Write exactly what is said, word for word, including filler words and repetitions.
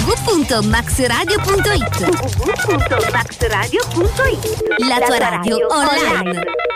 w punto max radio punto it. w w w punto max radio punto it. La tua radio online.